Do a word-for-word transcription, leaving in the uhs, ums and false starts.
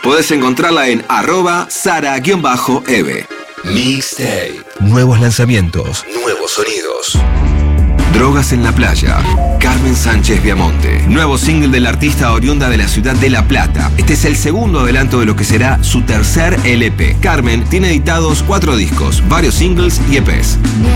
Podés encontrarla en arroba Sara-Eve. Mixtape. Nuevos lanzamientos. Nuevos sonidos. Drogas en la playa. Carmen Sánchez Viamonte. Nuevo single del artista oriunda de la ciudad de La Plata. Este es el segundo adelanto de lo que será su tercer L P. Carmen tiene editados cuatro discos, varios singles y E Pes.